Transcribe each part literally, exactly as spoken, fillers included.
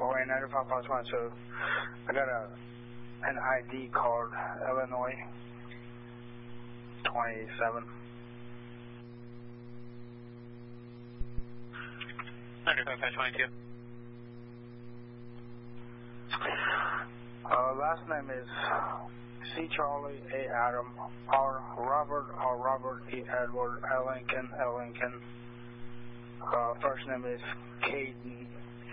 four eight nine five five one two. I got a an I D card, Illinois twenty-seven. ninety-five five twenty-two. Uh, last name is C. Charlie, A. Adam, R. Robert, R. Robert, E. Edward, L. Lincoln, L. Lincoln. Uh, first name is Kayden,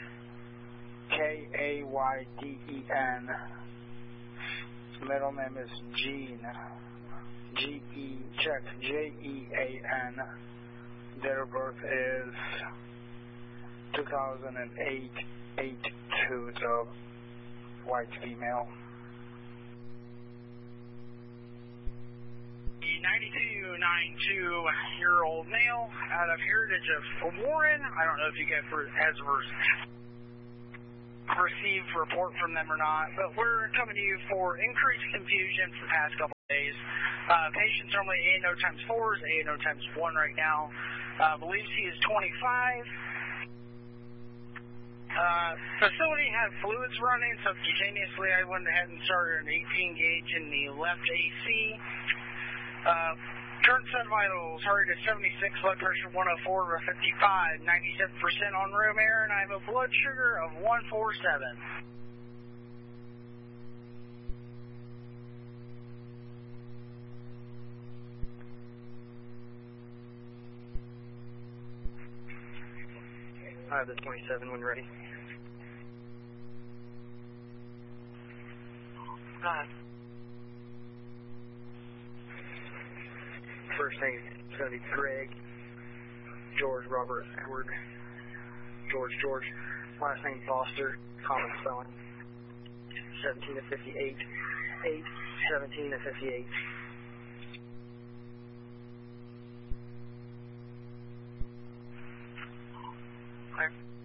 K A Y D E N. Middle name is Gene, G E, check, J E A N. Date of birth is two thousand eight, eight two, so white female. ninety-two ninety-two-year-old male out of Heritage of Warren. I don't know if you guys has received a report from them or not, but we're coming to you for increased confusion for the past couple of days. Uh, patient's normally A N O times four, is A N O times one right now. Uh, believes he is twenty-five. Uh, facility had fluids running, subcutaneously I went ahead and started an eighteen gauge in the left A C. Uh, current set vitals, heart rate is seventy-six, blood pressure one oh four over fifty-five, ninety-seven percent on room air, and I have a blood sugar of one forty-seven. I have the twenty-seven when ready. Uh, First name is going to be Greg, George, Robert, Edward, George, George. Last name Foster, common spelling. seventeen to fifty-eight, eight, seventeen to fifty-eight. okay.